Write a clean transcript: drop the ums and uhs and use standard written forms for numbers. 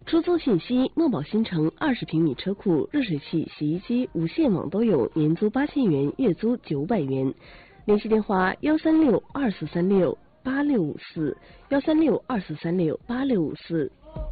出租信息：诺宝新城20平米车库，热水器、洗衣机、无线网都有，年租8000元，月租900元。联系电话：13624368654，13624368654。